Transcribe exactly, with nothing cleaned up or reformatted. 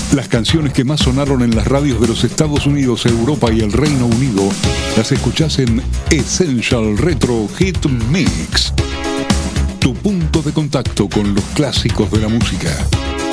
Las canciones que más sonaron en las radios de los Estados Unidos, Europa y el Reino Unido las escuchás en Essential Retro Hit Mix. Tu punto de contacto con los clásicos de la música.